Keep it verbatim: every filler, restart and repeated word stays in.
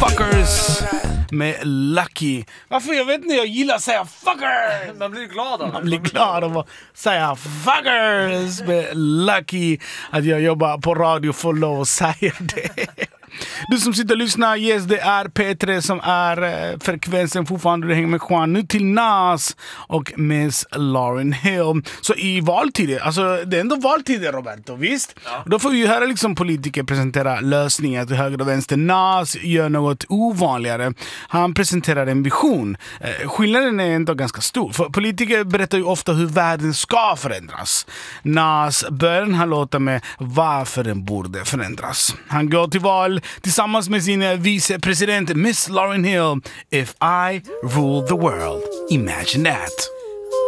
Fuckers med Lucky. Varför? Jag vet inte, jag gillar att säga fucker. Man blir glad av Man blir glad av att säga fuckers med Lucky. Att jag jobbar på radio får lov att säga det. Du som sitter och lyssnar, yes, det är P tre som är eh, frekvensen fortfarande. Du hänger med Juan nu till Nas och Miss Lauryn Hill. Så i valtider, alltså det är ändå valtider, Roberto, visst? Ja. Då får vi ju höra liksom politiker presentera lösningar till höger och vänster. Nas gör något ovanligare. Han presenterar en vision. Eh, skillnaden är ändå ganska stor. För politiker berättar ju ofta hur världen ska förändras. Nas börjar den här låten med varför den borde förändras. Han går till val tillsammans med sin vicepresident Miss Lauryn Hill. If I rule the world, imagine that.